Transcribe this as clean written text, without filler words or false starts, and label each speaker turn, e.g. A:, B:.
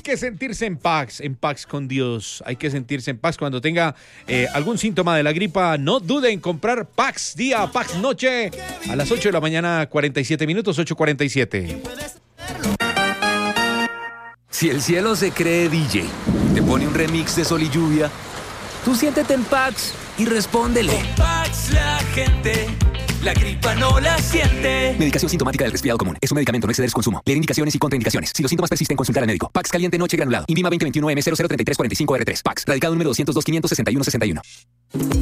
A: que sentirse en paz con Dios. Hay que sentirse en paz cuando tenga algún síntoma de la gripa. No dude en comprar Pax día, Pax noche a las 8 de la mañana, 47 minutos, 8:47.
B: Si el cielo se cree DJ, te pone un remix de Sol y Lluvia, tú siéntete en Pax y respóndele.
C: Con Pax la gente, la gripa no la siente.
B: Medicación sintomática del resfriado común. Es un medicamento, no exceder su consumo. Leer indicaciones y contraindicaciones. Si los síntomas persisten, consultar al médico. Pax caliente noche granulado. INVIMA 2021 M003345R3. Pax. Radicado número 202 561 61.